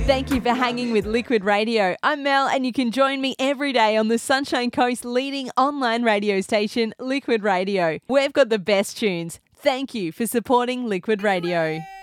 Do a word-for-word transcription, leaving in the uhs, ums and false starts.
Thank you for hanging with Liquid Radio. I'm Mel, and you can join me every day on the Sunshine Coast leading online radio station, Liquid Radio. We've got the best tunes. Thank you for supporting Liquid Radio.